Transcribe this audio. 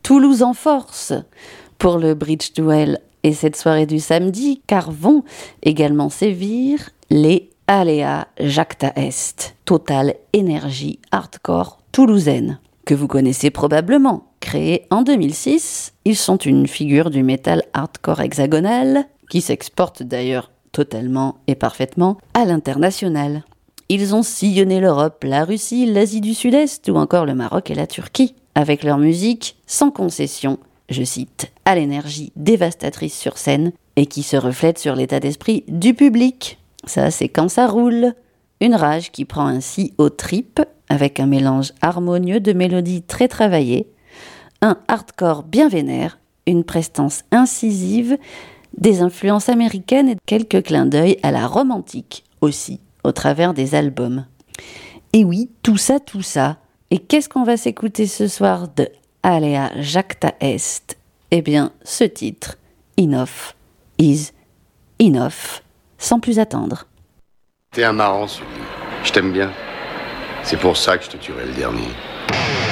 Toulouse en force pour le Bridge Duel et cette soirée du samedi, car vont également sévir les Alea Jacta Est, Total Énergie hardcore toulousaine, que vous connaissez probablement. Créés en 2006, ils sont une figure du métal hardcore hexagonal, qui s'exporte d'ailleurs totalement et parfaitement à l'international. Ils ont sillonné l'Europe, la Russie, l'Asie du Sud-Est ou encore le Maroc et la Turquie, avec leur musique sans concession, je cite, à l'énergie dévastatrice sur scène et qui se reflète sur l'état d'esprit du public. Ça, c'est quand ça roule. Une rage qui prend ainsi aux tripes, avec un mélange harmonieux de mélodies très travaillées, un hardcore bien vénère, une prestance incisive, des influences américaines et quelques clins d'œil à la romantique aussi, au travers des albums. Et oui, tout ça. Et qu'est-ce qu'on va s'écouter ce soir de Alea Jacta Est ? Eh bien, ce titre, Enough is Enough, sans plus attendre. T'es un marrant, Sully. Je t'aime bien. C'est pour ça que je te tuerai le dernier.